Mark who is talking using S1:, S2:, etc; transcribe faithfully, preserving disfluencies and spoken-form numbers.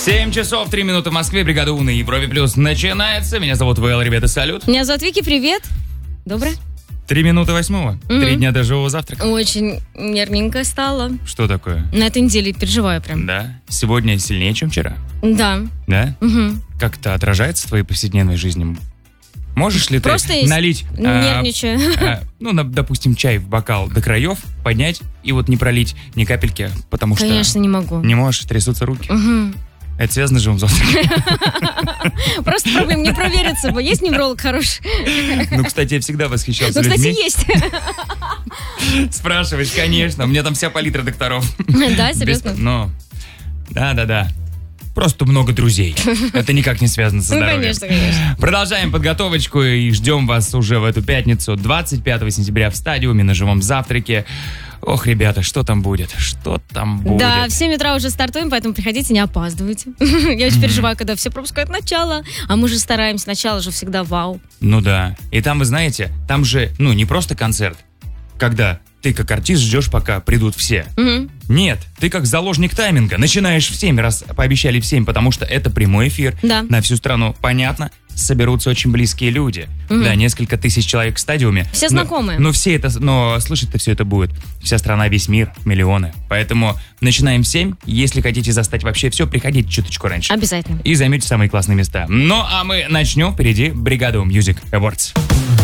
S1: семь часов, три минуты в Москве. Бригада У на Европе Плюс начинается. Меня зовут Вэл, ребята, салют.
S2: Меня зовут Вики, привет. Доброе.
S1: Три минуты восьмого.
S2: Угу.
S1: Три дня до живого завтрака.
S2: Очень нервненько стало.
S1: Что такое?
S2: На этой неделе переживаю прям.
S1: Да? Сегодня сильнее, чем вчера?
S2: Да.
S1: Да?
S2: Угу.
S1: Как это отражается в твоей повседневной жизни? Можешь ли
S2: Просто
S1: ты налить,
S2: нервничаю.
S1: А, а, ну, на, допустим, чай в бокал до краев, поднять и вот не пролить ни капельки, потому что...
S2: Конечно, не могу.
S1: Не можешь, трясутся руки.
S2: Угу.
S1: Это связано с живым завтраком.
S2: Просто проблем не провериться, бо есть невролог хороший.
S1: Ну, кстати, я всегда восхищался
S2: людьми. Ну,
S1: людьми.
S2: кстати,
S1: есть. Спрашиваешь, конечно. У меня там вся палитра докторов.
S2: Да, серьезно?
S1: Ну, да-да-да. Просто много друзей. Это никак не связано со здоровьем.
S2: Ну, конечно, конечно.
S1: Продолжаем подготовочку и ждем вас уже в эту пятницу, двадцать пятого сентября в стадиуме на живом завтраке. Ох, ребята, что там будет? Что там будет?
S2: Да, в семь утра уже стартуем, поэтому приходите, не опаздывайте. Я очень переживаю, когда все пропускают начало, а мы же стараемся, начало же всегда вау.
S1: Ну да. И там, вы знаете, там же, ну, не просто концерт, когда ты как артист ждешь, пока придут все.
S2: Угу.
S1: Нет, ты как заложник тайминга. Начинаешь в семь, раз пообещали в семь, потому что это прямой эфир
S2: да.
S1: на всю страну. Понятно? Соберутся очень близкие люди. Угу. Да, несколько тысяч человек в стадиуме.
S2: Все знакомые.
S1: Но, но все это, но слышать-то все это будет. Вся страна, весь мир, миллионы. Поэтому начинаем в семь. Если хотите застать вообще все, приходите чуточку раньше.
S2: Обязательно.
S1: И займете самые классные места. Ну, а мы начнем. Впереди Бригада Music Awards.